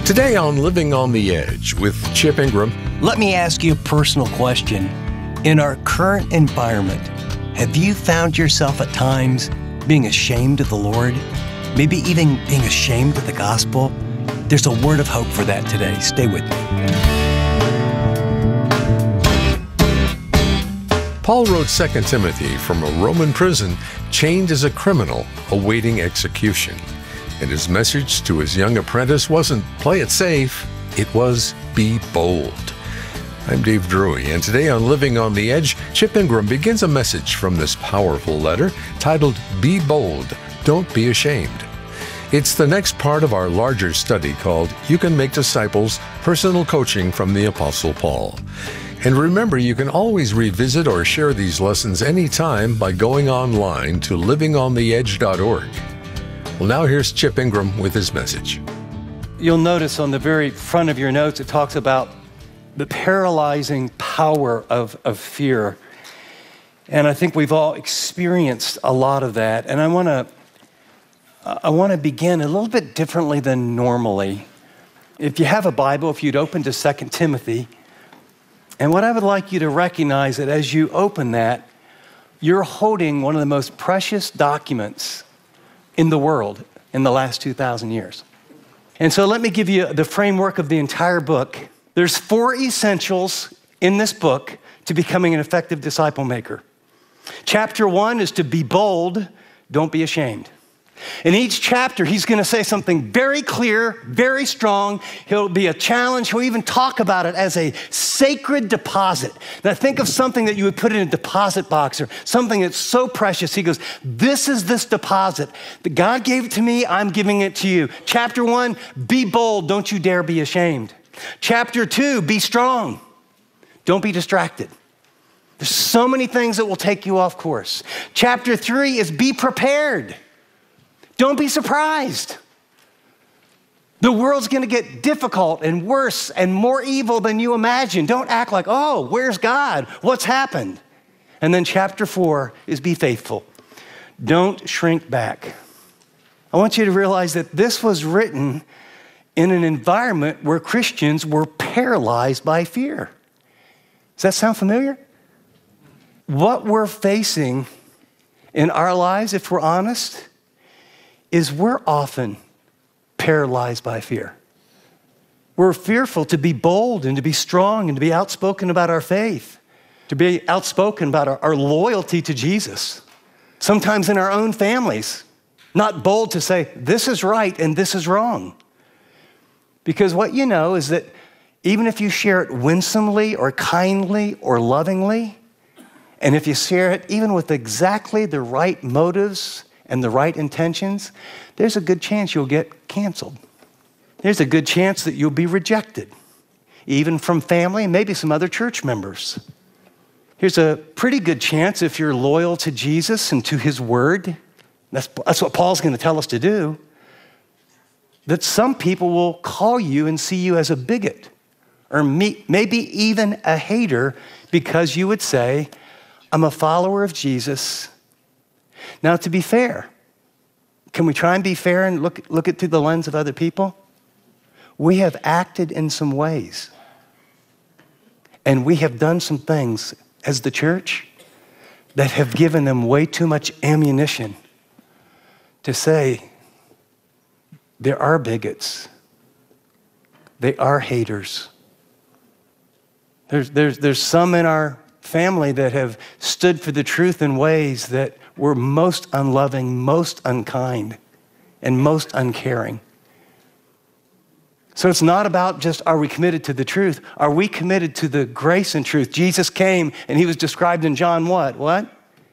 Today on Living on the Edge with Chip Ingram. Let me ask you a personal question. In our current environment, have you found yourself at times being ashamed of the Lord? Maybe even being ashamed of the gospel? There's a word of hope for that today. Stay with me. Paul wrote 2 Timothy from a Roman prison, chained as a criminal awaiting execution. And his message to his young apprentice wasn't play it safe, it was be bold. I'm Dave Drury, and today on Living on the Edge, Chip Ingram begins a message from this powerful letter titled Be Bold, Don't Be Ashamed. It's the next part of our larger study called You Can Make Disciples, Personal Coaching from the Apostle Paul. And remember, you can always revisit or share these lessons anytime by going online to livingontheedge.org. Well, now here's Chip Ingram with his message. You'll notice on the very front of your notes, it talks about the paralyzing power of fear. And I think we've all experienced a lot of that. And I want to begin a little bit differently than normally. If you have a Bible, if you'd open to 2 Timothy, and what I would like you to recognize that as you open that, you're holding one of the most precious documents in the world in the last 2,000 years. And so let me give you the framework of the entire book. There's 4 essentials in this book to becoming an effective disciple maker. Chapter 1 is to be bold, don't be ashamed. In each chapter, he's going to say something very clear, very strong. He'll be a challenge. He'll even talk about it as a sacred deposit. Now, think of something that you would put in a deposit box or something that's so precious. He goes, this is this deposit. That God gave it to me, I'm giving it to you. Chapter 1, be bold, don't you dare be ashamed. Chapter 2, be strong, don't be distracted. There's so many things that will take you off course. Chapter 3 is be prepared. Don't be surprised. The world's going to get difficult and worse and more evil than you imagine. Don't act like, oh, where's God? What's happened? And then chapter 4 is be faithful. Don't shrink back. I want you to realize that this was written in an environment where Christians were paralyzed by fear. Does that sound familiar? What we're facing in our lives, if we're honest, is we're often paralyzed by fear. We're fearful to be bold and to be strong and to be outspoken about our faith, to be outspoken about our loyalty to Jesus. Sometimes in our own families, not bold to say, this is right and this is wrong. Because what you know is that even if you share it winsomely or kindly or lovingly, and if you share it even with exactly the right motives and the right intentions, there's a good chance you'll get canceled. There's a good chance that you'll be rejected, even from family and maybe some other church members. Here's a pretty good chance if you're loyal to Jesus and to his word, that's what Paul's going to tell us to do, that some people will call you and see you as a bigot or maybe even a hater because you would say, I'm a follower of Jesus. Now, to be fair, can we try and be fair and look it through the lens of other people? We have acted in some ways, and we have done some things as the church that have given them way too much ammunition to say, there are bigots, they are haters. There's some in our family that have stood for the truth in ways that were most unloving, most unkind, and most uncaring. So it's not about just, are we committed to the truth? Are we committed to the grace and truth? Jesus came and he was described in John what? What?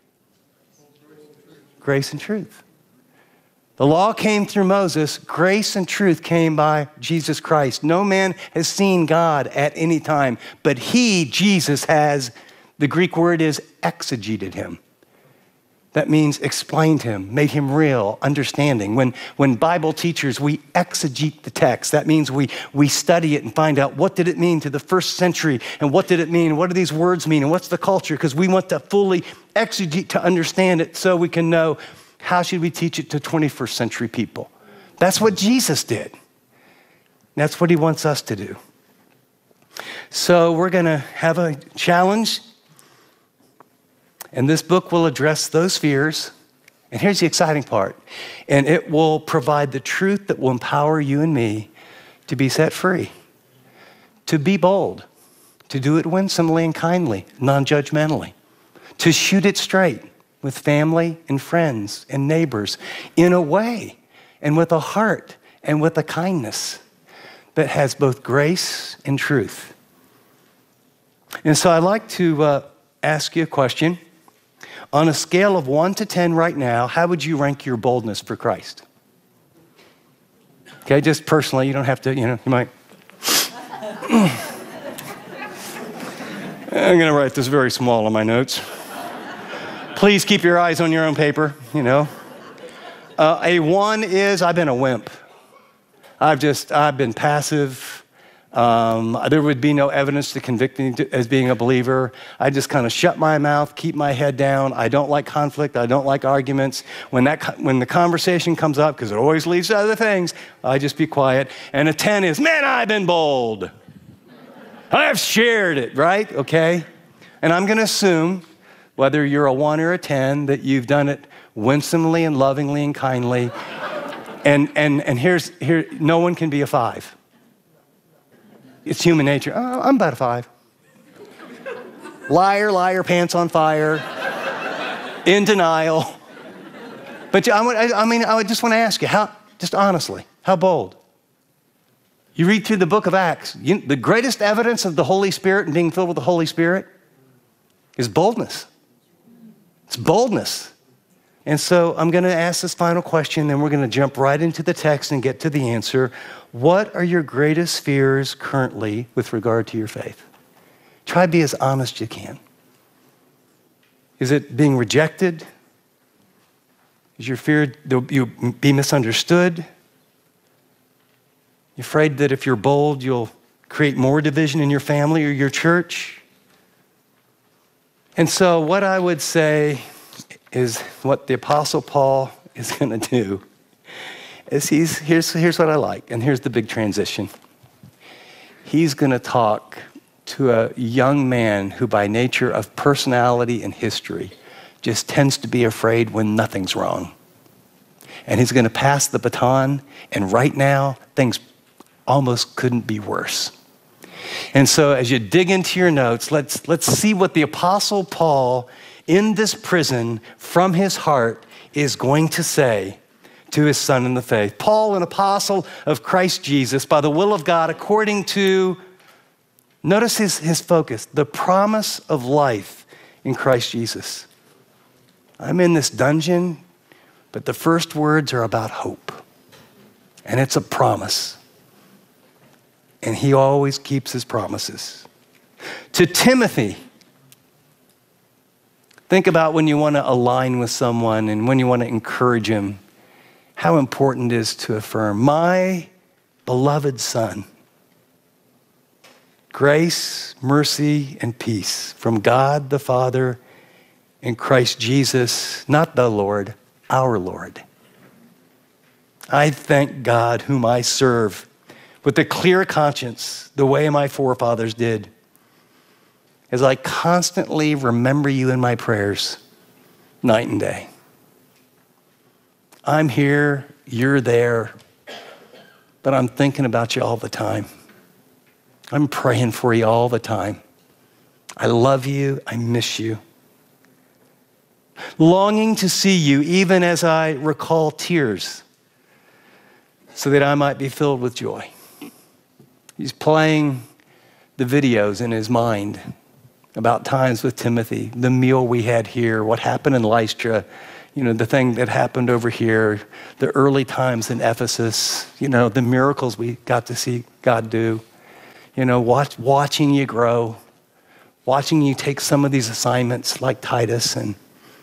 Grace and truth. The law came through Moses. Grace and truth came by Jesus Christ. No man has seen God at any time, but he, Jesus, has, the Greek word is exegeted him. That means explained him, made him real, understanding. When Bible teachers, we exegete the text. That means we study it and find out what did it mean to the first century and what did it mean? What do these words mean and what's the culture? Because we want to fully exegete to understand it so we can know how should we teach it to 21st century people. That's what Jesus did. That's what he wants us to do. So we're going to have a challenge, and this book will address those fears. And here's the exciting part. And it will provide the truth that will empower you and me to be set free, to be bold, to do it winsomely and kindly, non-judgmentally, to shoot it straight with family and friends and neighbors in a way and with a heart and with a kindness that has both grace and truth. And so I'd like to ask you a question. On a scale of 1 to 10 right now, how would you rank your boldness for Christ? Okay, just personally, you don't have to, you might. I'm going to write this very small on my notes. Please keep your eyes on your own paper, A 1 is I've been a wimp. I've been passive. There would be no evidence to convict me as being a believer. I just kind of shut my mouth, keep my head down. I don't like conflict. I don't like arguments. When the conversation comes up, because it always leads to other things, I just be quiet. And a 10 is, man, I've been bold. I've shared it, right? Okay? And I'm going to assume, whether you're a 1 or a 10, that you've done it winsomely and lovingly and kindly. And here, no one can be a 5. It's human nature. Oh, I'm about a 5. Liar, pants on fire, in denial. But I just want to ask you, just honestly, how bold? You read through the book of Acts, the greatest evidence of the Holy Spirit and being filled with the Holy Spirit is boldness. It's boldness. And so I'm going to ask this final question, then we're going to jump right into the text and get to the answer. What are your greatest fears currently with regard to your faith? Try to be as honest as you can. Is it being rejected? Is your fear that you'll be misunderstood? You're afraid that if you're bold, you'll create more division in your family or your church? And so what I would say is what the Apostle Paul is going to do is here's what I like, and here's the big transition. He's going to talk to a young man who by nature of personality and history just tends to be afraid when nothing's wrong. And he's going to pass the baton, and right now, things almost couldn't be worse. And so as you dig into your notes, let's see what the Apostle Paul in this prison from his heart is going to say to his son in the faith. Paul, an apostle of Christ Jesus, by the will of God, according to, notice his focus, the promise of life in Christ Jesus. I'm in this dungeon, but the first words are about hope. And it's a promise. And he always keeps his promises. To Timothy, think about when you want to align with someone and when you want to encourage him, how important it is to affirm, my beloved son, grace, mercy, and peace from God the Father and Christ Jesus, not the Lord, our Lord. I thank God whom I serve with a clear conscience, the way my forefathers did, as I constantly remember you in my prayers, night and day. I'm here, you're there, but I'm thinking about you all the time. I'm praying for you all the time. I love you, I miss you. Longing to see you even as I recall tears, so that I might be filled with joy. He's playing the videos in his mind about times with Timothy, the meal we had here, what happened in Lystra, the thing that happened over here, the early times in Ephesus, the miracles we got to see God do, watching you grow, watching you take some of these assignments like Titus. And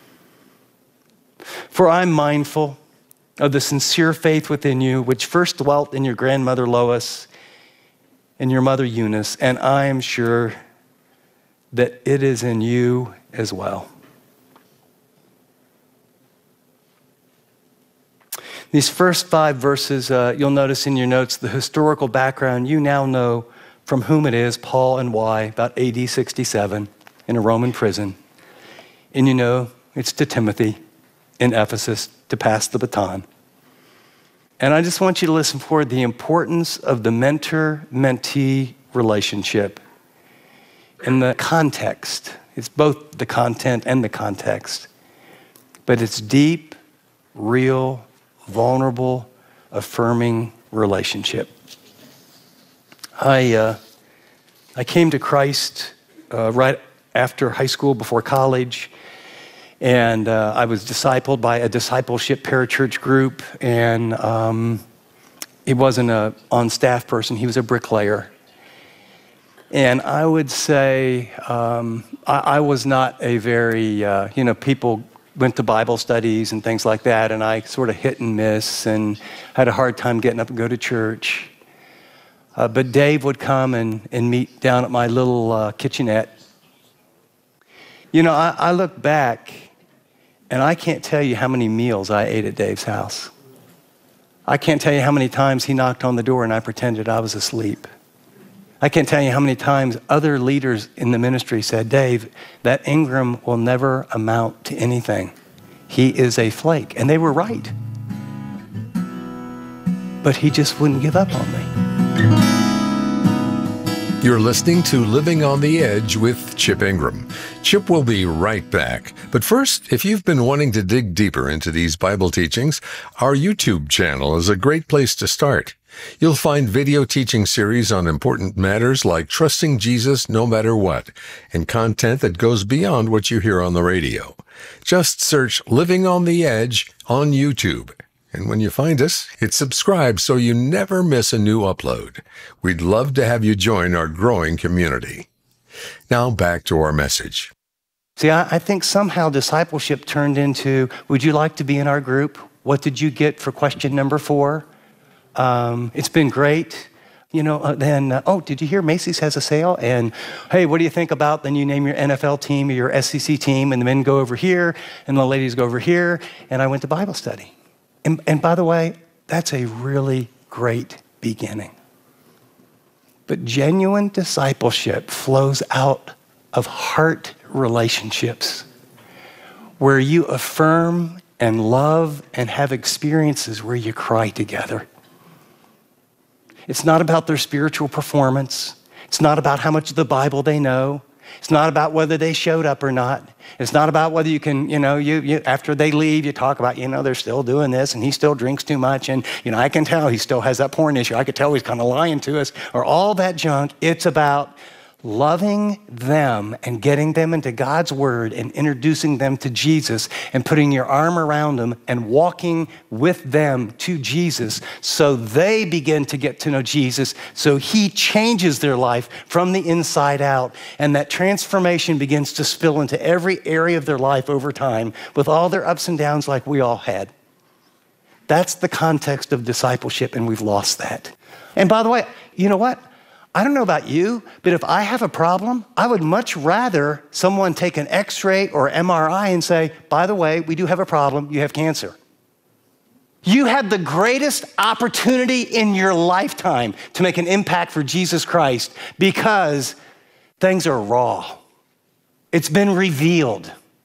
for I'm mindful of the sincere faith within you, which first dwelt in your grandmother Lois and your mother Eunice, and I am sure that it is in you as well. These first 5 verses, you'll notice in your notes the historical background. You now know from whom it is, Paul and why, about AD 67 in a Roman prison. And you know it's to Timothy in Ephesus to pass the baton. And I just want you to listen for the importance of the mentor-mentee relationship and the context. It's both the content and the context. But it's deep, real, vulnerable, affirming relationship. I came to Christ right after high school, before college, and I was discipled by a discipleship parachurch group, and he wasn't an on-staff person, he was a bricklayer. And I would say I was not a very, people went to Bible studies and things like that, and I sort of hit and miss and had a hard time getting up and go to church. But Dave would come and meet down at my little kitchenette. You know, I look back, and I can't tell you how many meals I ate at Dave's house. I can't tell you how many times he knocked on the door and I pretended I was asleep. I can't tell you how many times other leaders in the ministry said, Dave, that Ingram will never amount to anything. He is a flake. And they were right. But he just wouldn't give up on me. You're listening to Living on the Edge with Chip Ingram. Chip will be right back. But first, if you've been wanting to dig deeper into these Bible teachings, our YouTube channel is a great place to start. You'll find video teaching series on important matters like trusting Jesus no matter what, and content that goes beyond what you hear on the radio. Just search Living on the Edge on YouTube. And when you find us, hit subscribe so you never miss a new upload. We'd love to have you join our growing community. Now back to our message. See, I think somehow discipleship turned into, would you like to be in our group? What did you get for question number 4? It's been great. You know, did you hear Macy's has a sale? And hey, what do you think about, then you name your NFL team or your SEC team, and the men go over here, and the ladies go over here, and I went to Bible study. And by the way, that's a really great beginning. But genuine discipleship flows out of heart relationships where you affirm and love and have experiences where you cry together. It's not about their spiritual performance. It's not about how much of the Bible they know. It's not about whether they showed up or not. It's not about whether you can, you after they leave, you talk about, they're still doing this and he still drinks too much. And, I can tell he still has that porn issue. I could tell he's kind of lying to us or all that junk. It's about loving them and getting them into God's word and introducing them to Jesus and putting your arm around them and walking with them to Jesus so they begin to get to know Jesus, so he changes their life from the inside out, and that transformation begins to spill into every area of their life over time with all their ups and downs like we all had. That's the context of discipleship, and we've lost that. And by the way, you know what? I don't know about you, but if I have a problem, I would much rather someone take an X-ray or MRI and say, by the way, we do have a problem, you have cancer. You have the greatest opportunity in your lifetime to make an impact for Jesus Christ because things are raw. It's been revealed.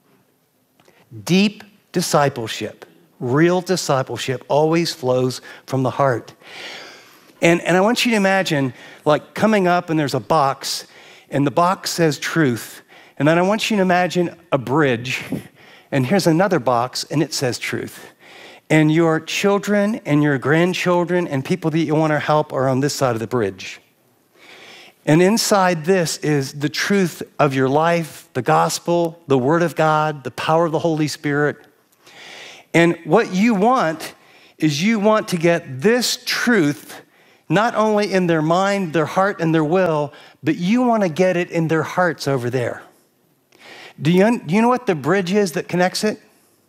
Deep discipleship, real discipleship always flows from the heart. And I want you to imagine like coming up and there's a box and the box says truth. And then I want you to imagine a bridge and here's another box and it says truth. And your children and your grandchildren and people that you want to help are on this side of the bridge. And inside this is the truth of your life, the gospel, the word of God, the power of the Holy Spirit. And what you want is you want to get this truth not only in their mind, their heart, and their will, but you want to get it in their hearts over there. Do you know what the bridge is that connects it?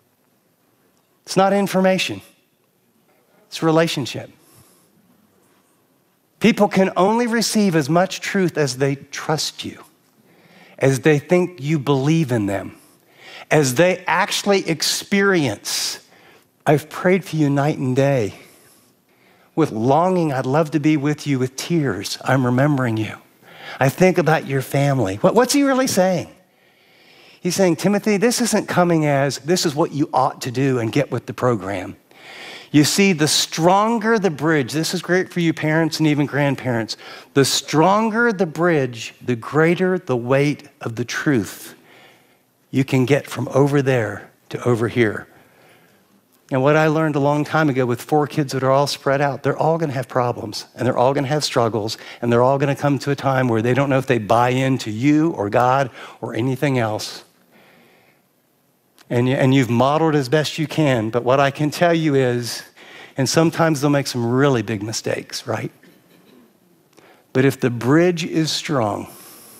It's not information. It's relationship. People can only receive as much truth as they trust you, as they think you believe in them, as they actually experience I've prayed for you night and day. With longing, I'd love to be with you. With tears, I'm remembering you. I think about your family. What's he really saying? He's saying, Timothy, this isn't coming as this is what you ought to do and get with the program. You see, the stronger the bridge, this is great for you parents and even grandparents, the stronger the bridge, the greater the weight of the truth you can get from over there to over here. And what I learned a long time ago with 4 kids that are all spread out, they're all going to have problems, and they're all going to have struggles, and they're all going to come to a time where they don't know if they buy into you or God or anything else. And you've modeled as best you can, but what I can tell you is, and sometimes they'll make some really big mistakes, right? But if the bridge is strong,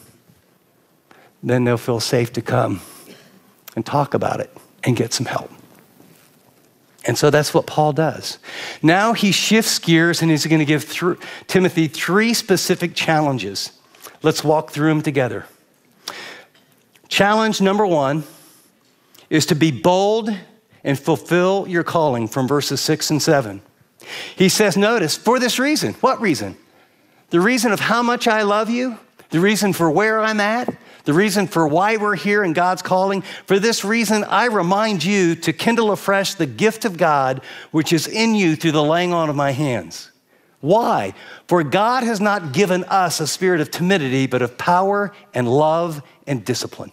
then they'll feel safe to come and talk about it and get some help. And so that's what Paul does. Now he shifts gears and he's going to give Timothy 3 specific challenges. Let's walk through them together. Challenge number 1 is to be bold and fulfill your calling from verses 6 and 7. He says, notice, for this reason. What reason? The reason of how much I love you, the reason for where I'm at, the reason for why we're here in God's calling. For this reason, I remind you to kindle afresh the gift of God, which is in you through the laying on of my hands. Why? For God has not given us a spirit of timidity, but of power and love and discipline.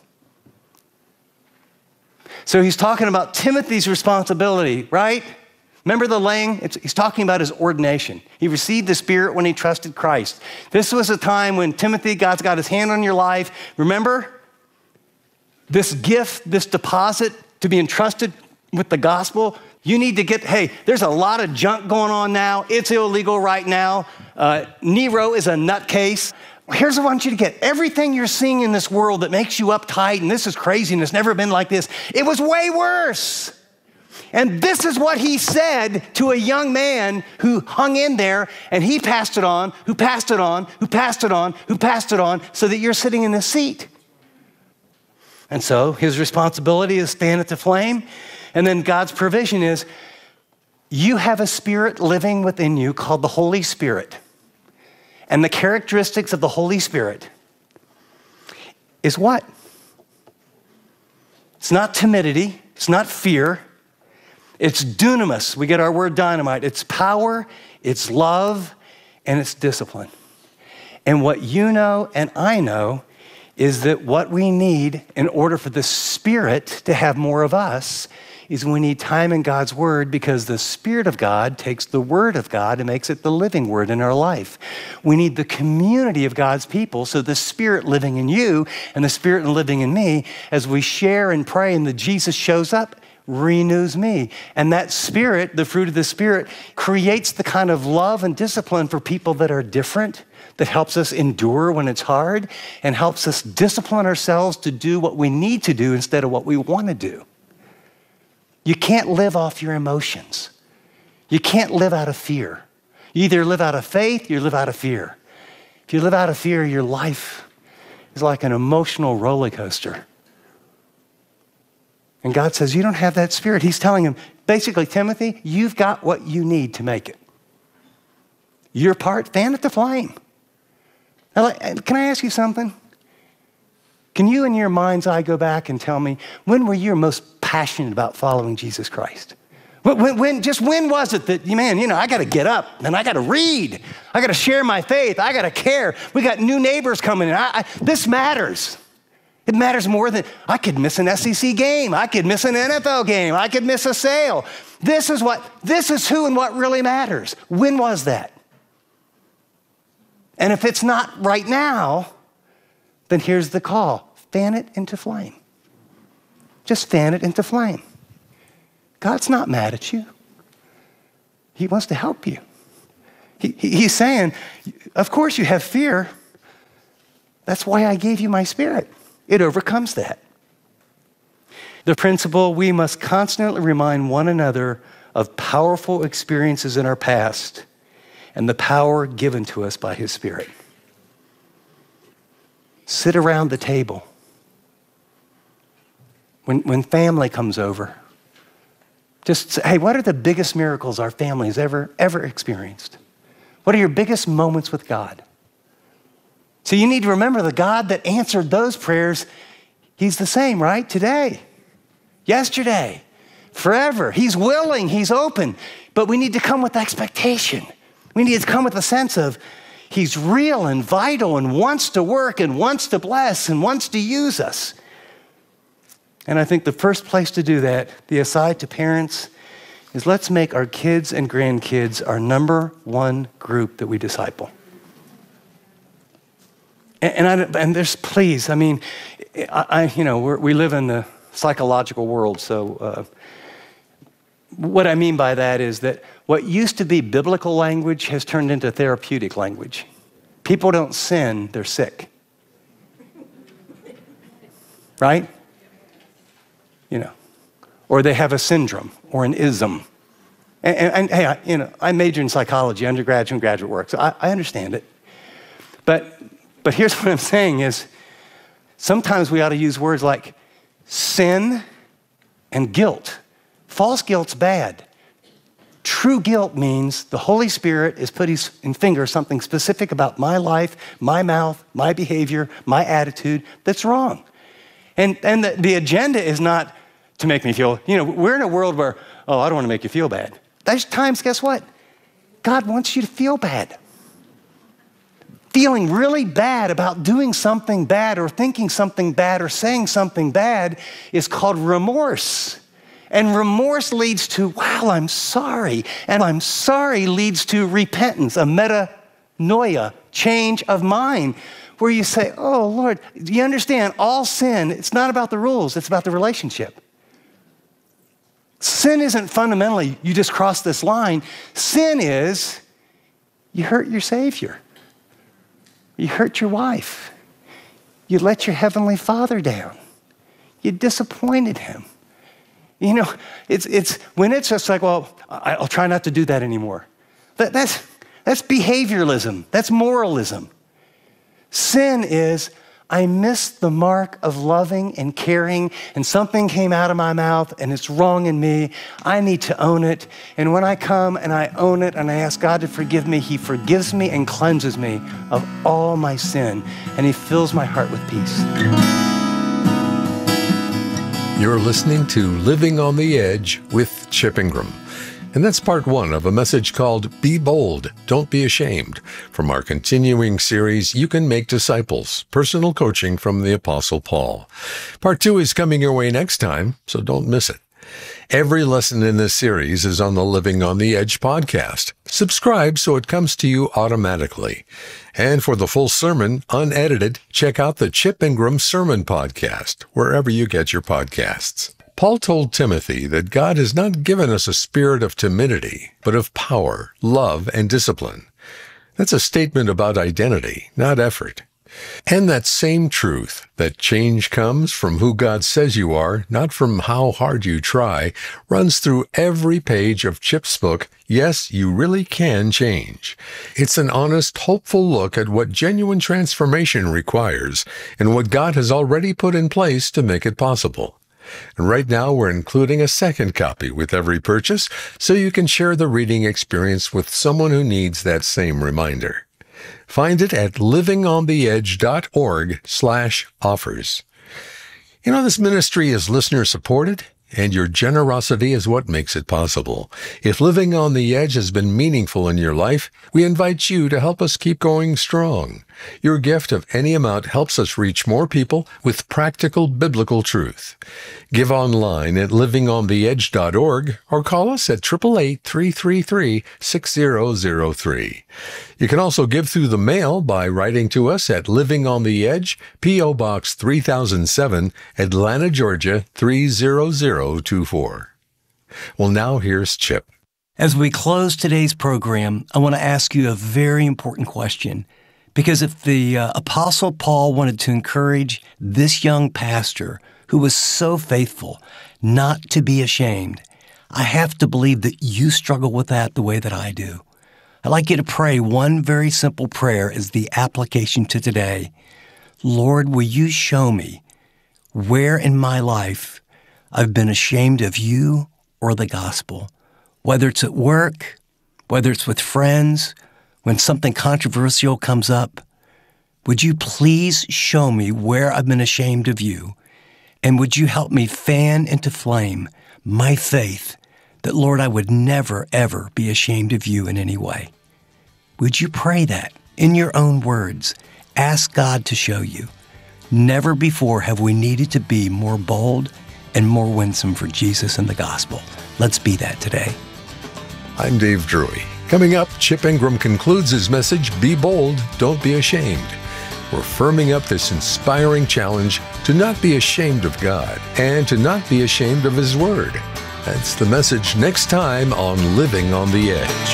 So he's talking about Timothy's responsibility, right? Remember the laying? He's talking about his ordination. He received the Spirit when he trusted Christ. This was a time when Timothy, God's got his hand on your life. Remember? This gift, this deposit to be entrusted with the gospel, you need to get, hey, there's a lot of junk going on now. It's illegal right now. Nero is a nutcase. Here's what I want you to get. Everything you're seeing in this world that makes you uptight and this is crazy and it's never been like this, it was way worse. And this is what he said to a young man who hung in there, and he passed it on, who passed it on, who passed it on, who passed it on, so that you're sitting in this seat. And so his responsibility is stand at the flame. And then God's provision is you have a spirit living within you called the Holy Spirit. And the characteristics of the Holy Spirit is what? It's not timidity. It's not fear. It's dunamis. We get our word dynamite. It's power, it's love, and it's discipline. And what you know and I know is that what we need in order for the Spirit to have more of us is we need time in God's Word, because the Spirit of God takes the Word of God and makes it the living Word in our life. We need the community of God's people, so the Spirit living in you and the Spirit living in me, as we share and pray and the Jesus shows up, renews me. And that Spirit, the fruit of the Spirit, creates the kind of love and discipline for people that are different, that helps us endure when it's hard and helps us discipline ourselves to do what we need to do instead of what we want to do. You can't live off your emotions. You can't live out of fear. You either live out of faith, or you live out of fear. If you live out of fear, your life is like an emotional roller coaster. And God says, you don't have that spirit. He's telling him, basically, Timothy, you've got what you need to make it. Your part, fan at the flame. Now, can I ask you something? Can you in your mind's eye go back and tell me, when were you most passionate about following Jesus Christ? When was it that, man, I got to get up and I got to read. I got to share my faith. I got to care. We got new neighbors coming in. This matters. It matters more than, I could miss an SEC game. I could miss an NFL game. I could miss a sale. This is who and what really matters. When was that? And if it's not right now, then here's the call. Fan it into flame. Just fan it into flame. God's not mad at you. He wants to help you. He's saying, of course you have fear. That's why I gave you my Spirit. It overcomes that. The principle, we must constantly remind one another of powerful experiences in our past and the power given to us by His Spirit. Sit around the table. When family comes over, Just say, hey, what are the biggest miracles our family has ever experienced? What are your biggest moments with God? So you need to remember the God that answered those prayers, he's the same, right? Today, yesterday, forever. He's willing, he's open, but we need to come with expectation. We need to come with a sense of he's real and vital and wants to work and wants to bless and wants to use us. And I think the first place to do that, the aside to parents, is let's make our kids and grandkids our number one group that we disciple. And there's, please, I mean, we live in the psychological world, so what I mean by that is that what used to be biblical language has turned into therapeutic language. People don't sin, they're sick. Right? Or they have a syndrome or an ism. And hey, I majored in psychology, undergraduate and graduate work, so I understand it. But here's what I'm saying is, sometimes we ought to use words like sin and guilt. False guilt's bad. True guilt means the Holy Spirit is putting in finger something specific about my life, my mouth, my behavior, my attitude that's wrong. And the agenda is not to make me feel, we're in a world where, I don't want to make you feel bad. There's times, guess what? God wants you to feel bad. Feeling really bad about doing something bad or thinking something bad or saying something bad is called remorse. And remorse leads to, wow, I'm sorry. And I'm sorry leads to repentance, a metanoia, change of mind, where you say, oh, Lord, do you understand? All sin, it's not about the rules, it's about the relationship. Sin isn't fundamentally, you just cross this line. Sin is, you hurt your Savior. You hurt your wife. You let your Heavenly Father down. You disappointed Him. It's when it's just like, well, I'll try not to do that anymore. That's behavioralism. That's moralism. Sin is, I missed the mark of loving and caring, and something came out of my mouth and it's wrong in me. I need to own it. And when I come and I own it and I ask God to forgive me, He forgives me and cleanses me of all my sin, and He fills my heart with peace. You're listening to Living on the Edge with Chip Ingram. And that's part one of a message called Be Bold, Don't Be Ashamed, from our continuing series, You Can Make Disciples, Personal Coaching from the Apostle Paul. Part two is coming your way next time, so don't miss it. Every lesson in this series is on the Living on the Edge podcast. Subscribe so it comes to you automatically. And for the full sermon, unedited, check out the Chip Ingram Sermon Podcast, wherever you get your podcasts. Paul told Timothy that God has not given us a spirit of timidity, but of power, love, and discipline. That's a statement about identity, not effort. And that same truth, that change comes from who God says you are, not from how hard you try, runs through every page of Chip's book, Yes, You Really Can Change. It's an honest, hopeful look at what genuine transformation requires and what God has already put in place to make it possible. And right now we're including a second copy with every purchase so you can share the reading experience with someone who needs that same reminder. Find it at livingontheedge.org/offers. This ministry is listener supported, and your generosity is what makes it possible. If Living on the Edge has been meaningful in your life, we invite you to help us keep going strong. Your gift of any amount helps us reach more people with practical biblical truth. Give online at livingontheedge.org or call us at 888-333-6003. You can also give through the mail by writing to us at Living on the Edge, P.O. Box 3007, Atlanta, Georgia 30024. Well, now here's Chip. As we close today's program, I want to ask you a very important question. Because if the Apostle Paul wanted to encourage this young pastor who was so faithful not to be ashamed, I have to believe that you struggle with that the way that I do. I'd like you to pray one very simple prayer as the application to today. Lord, will you show me where in my life I've been ashamed of you or the gospel, whether it's at work, whether it's with friends, when something controversial comes up. Would you please show me where I've been ashamed of you? And would you help me fan into flame my faith that, Lord, I would never, ever be ashamed of you in any way? Would you pray that in your own words? Ask God to show you. Never before have we needed to be more bold and more winsome for Jesus and the gospel. Let's be that today. I'm Dave Drury. Coming up, Chip Ingram concludes his message, Be Bold, Don't Be Ashamed. We're firming up this inspiring challenge to not be ashamed of God and to not be ashamed of His Word. That's the message next time on Living on the Edge.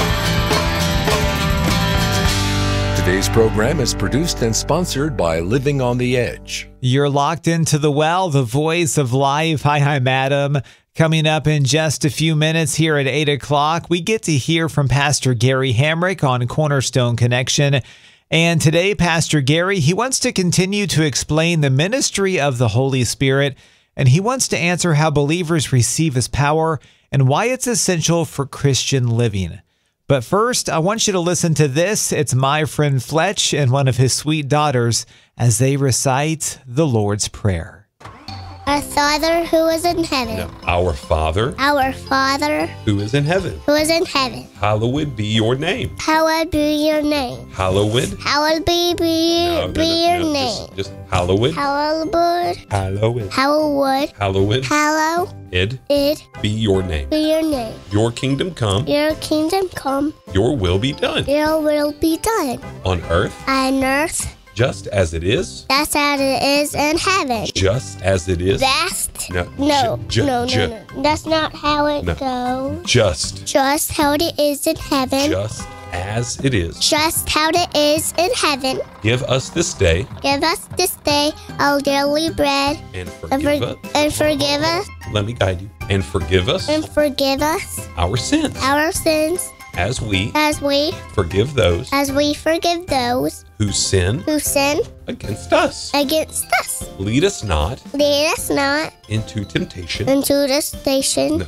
Today's program is produced and sponsored by Living on the Edge. You're locked into The Well, the voice of life. Hi, I'm Adam. Coming up in just a few minutes here at 8 o'clock, we get to hear from Pastor Gary Hamrick on Cornerstone Connection. And today, Pastor Gary, he wants to continue to explain the ministry of the Holy Spirit, and he wants to answer how believers receive His power and why it's essential for Christian living. But first, I want you to listen to this. It's my friend Fletch and one of his sweet daughters as they recite the Lord's Prayer. Our Father who is in heaven. No, our Father. Our Father Who is in heaven. who is in heaven. Hallowed be your name. Hallowed be your name. Hallowed. Hallowed be your name. Just hallowed. Hallowed. Hallowed. Hallowed. Hallowed. Hallowed. Be your name. Be your name. Your kingdom come. Your kingdom come. Your will be done. Your will be done. On earth. On earth. Just as it is. That's as it is in heaven. Just as it is. No. That's not how it goes. Just how it is in heaven. Just as it is. Just how it is in heaven. Give us this day. Give us this day our daily bread. And forgive us. And forgive us. Let me guide you. And forgive us. And forgive us. Our sins. Our sins. As we forgive those. As we forgive those. Who sin. Against us. Lead us not. Into temptation. Into temptation.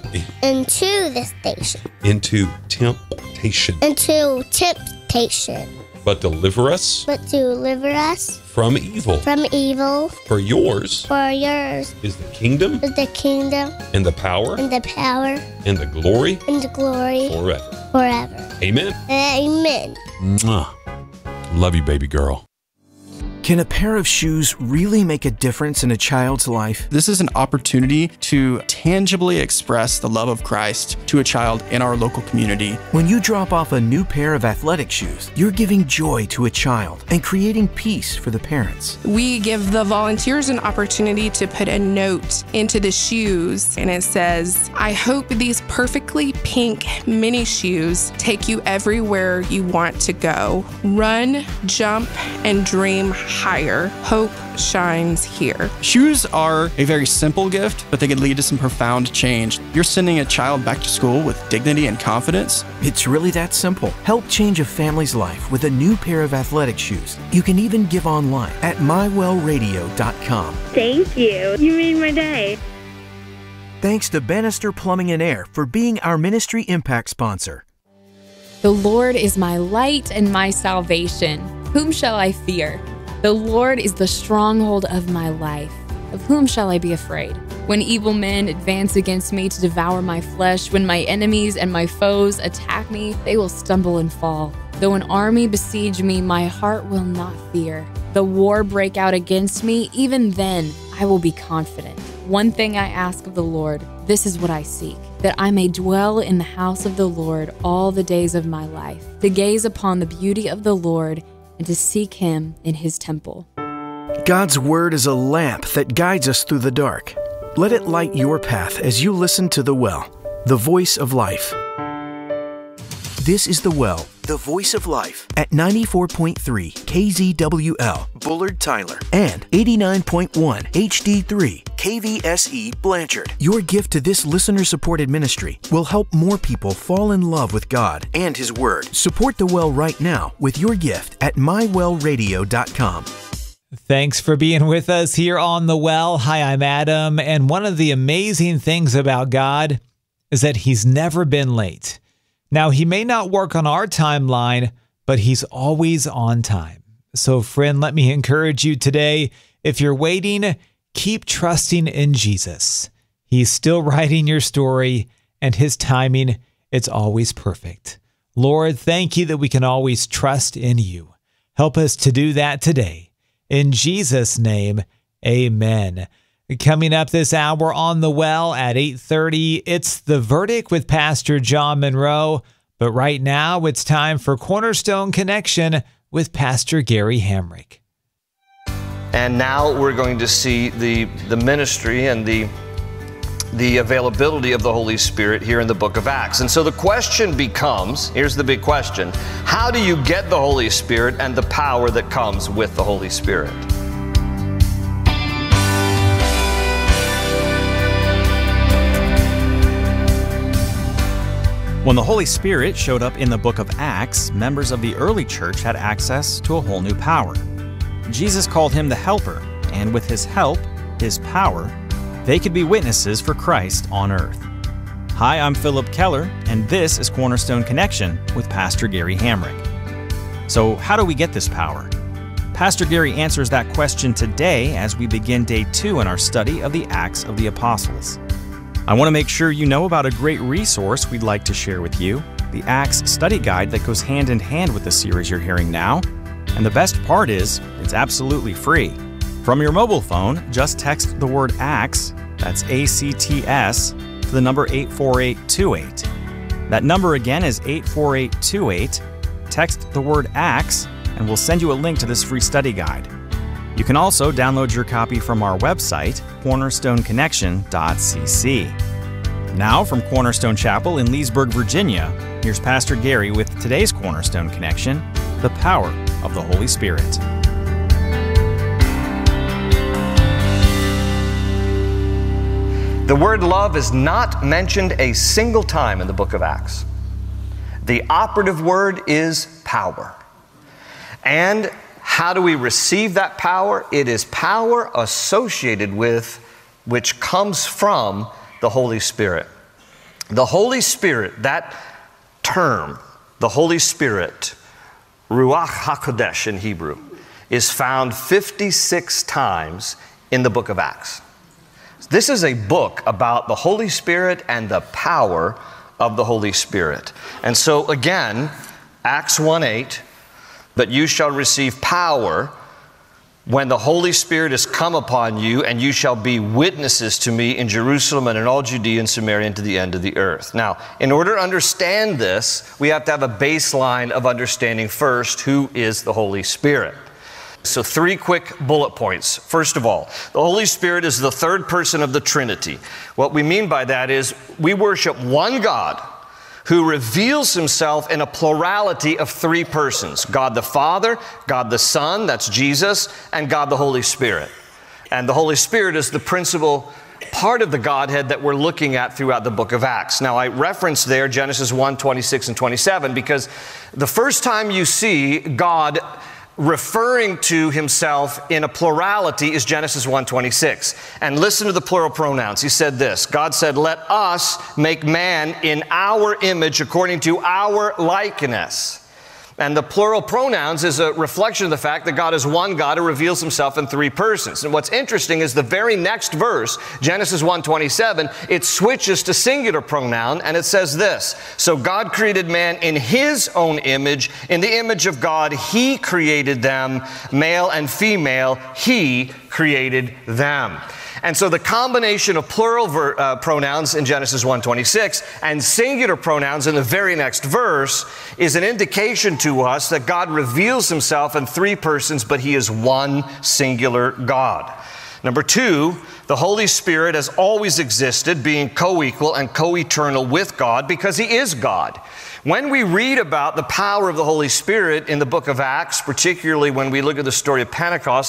But deliver us. From evil. For yours. Is the kingdom. And the power. And the glory. Forever. Amen. Mwah. Love you, baby girl. Can a pair of shoes really make a difference in a child's life? This is an opportunity to tangibly express the love of Christ to a child in our local community. When you drop off a new pair of athletic shoes, you're giving joy to a child and creating peace for the parents. We give the volunteers an opportunity to put a note into the shoes, and it says, I hope these perfectly pink mini shoes take you everywhere you want to go. Run, jump, and dream higher. Hope shines here. Shoes are a very simple gift, but they can lead to some profound change. You're sending a child back to school with dignity and confidence. It's really that simple. Help change a family's life with a new pair of athletic shoes. You can even give online at mywellradio.com. Thank you. You made my day. Thanks to Bannister Plumbing and Air for being our ministry impact sponsor. The Lord is my light and my salvation. Whom shall I fear? The Lord is the stronghold of my life. Of whom shall I be afraid? When evil men advance against me to devour my flesh, when my enemies and my foes attack me, they will stumble and fall. Though an army besiege me, my heart will not fear. The war break out against me, even then I will be confident. One thing I ask of the Lord, this is what I seek, that I may dwell in the house of the Lord all the days of my life, to gaze upon the beauty of the Lord and to seek Him in His temple. God's Word is a lamp that guides us through the dark. Let it light your path as you listen to The Well, the voice of life. This is The Well, the voice of life, at 94.3 KZWL, Bullard, Tyler, and 89.1 HD3 KVSE, Blanchard. Your gift to this listener-supported ministry will help more people fall in love with God and His Word. Support The Well right now with your gift at mywellradio.com. Thanks for being with us here on The Well. Hi, I'm Adam, and one of the amazing things about God is that he's never been late. Now, he may not work on our timeline, but he's always on time. So, friend, let me encourage you today. If you're waiting, keep trusting in Jesus. He's still writing your story, and his timing, it's always perfect. Lord, thank you that we can always trust in you. Help us to do that today. In Jesus' name, amen. Coming up this hour on The Well at 8:30, it's The Verdict with Pastor John Monroe. But right now, it's time for Cornerstone Connection with Pastor Gary Hamrick. And now we're going to see the ministry and the availability of the Holy Spirit here in the book of Acts. And so the question becomes, here's the big question, how do you get the Holy Spirit and the power that comes with the Holy Spirit? When the Holy Spirit showed up in the book of Acts, members of the early church had access to a whole new power. Jesus called him the Helper, and with his help, his power, they could be witnesses for Christ on earth. Hi, I'm Philip Keller, and this is Cornerstone Connection with Pastor Gary Hamrick. So, how do we get this power? Pastor Gary answers that question today as we begin day 2 in our study of the Acts of the Apostles. I want to make sure you know about a great resource we'd like to share with you, the Acts study guide that goes hand in hand with the series you're hearing now. And the best part is, it's absolutely free. From your mobile phone, just text the word Acts, that's ACTS, to the number 84828. That number again is 84828. Text the word Acts, and we'll send you a link to this free study guide. You can also download your copy from our website, cornerstoneconnection.cc. Now, from Cornerstone Chapel in Leesburg, Virginia, here's Pastor Gary with today's Cornerstone Connection, the power of the Holy Spirit. The word love is not mentioned a single time in the book of Acts. The operative word is power. And how do we receive that power? It is power associated with, which comes from the Holy Spirit. The Holy Spirit, that term, the Holy Spirit, Ruach HaKodesh in Hebrew, is found 56 times in the book of Acts. This is a book about the Holy Spirit and the power of the Holy Spirit. And so again, Acts 1:8, but you shall receive power when the Holy Spirit has come upon you, and you shall be witnesses to me in Jerusalem and in all Judea and Samaria and to the end of the earth. Now, in order to understand this, we have to have a baseline of understanding first who is the Holy Spirit. So 3 quick bullet points. First of all, the Holy Spirit is the third person of the Trinity. What we mean by that is we worship one God who reveals himself in a plurality of 3 persons. God the Father, God the Son, that's Jesus, and God the Holy Spirit. And the Holy Spirit is the principal part of the Godhead that we're looking at throughout the book of Acts. Now, I referenced there Genesis 1:26 and 27 because the first time you see God referring to himself in a plurality is Genesis 1:26. And listen to the plural pronouns. He said this, God said, let us make man in our image according to our likeness. And the plural pronouns is a reflection of the fact that God is one God who reveals himself in 3 persons. And what's interesting is the very next verse, Genesis 1:27, it switches to singular pronoun and it says this, so God created man in his own image. In the image of God, he created them, male and female, he created them. And so the combination of plural pronouns in Genesis 1:26 and singular pronouns in the very next verse is an indication to us that God reveals himself in 3 persons, but he is one singular God. Number 2, the Holy Spirit has always existed, being co-equal and co-eternal with God because he is God. When we read about the power of the Holy Spirit in the book of Acts, particularly when we look at the story of Pentecost,